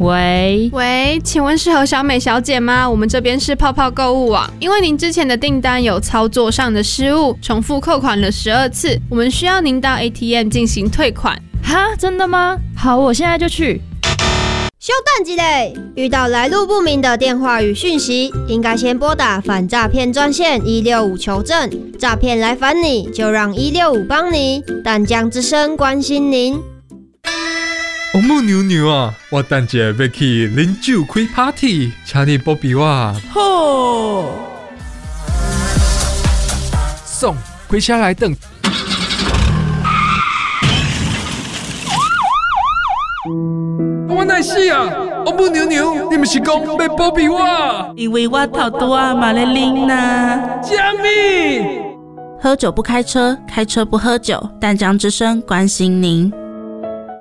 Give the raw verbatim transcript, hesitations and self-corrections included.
喂喂，请问是何小美小姐吗？我们这边是泡泡购物网，因为您之前的订单有操作上的失误，重复扣款了十二次，我们需要您到 A T M 进行退款。 哈，真的吗？好，我现在就去。 休蛋几嘞！遇到来路不明的电话与讯息，应该先拨打反诈骗专线一六五求证。诈骗来烦你，就让一六五帮你。淡江之声关心您。 王母娘娘啊，我等下要去啉酒开 party， 请你保庇我。 好， 送开车来等。我哪是啊？王母娘娘，你不是讲要保庇我？ 因为我头拄啊嘛咧啉呐。 虾米？ 喝酒不开车，开车不喝酒。淡江之声关心您。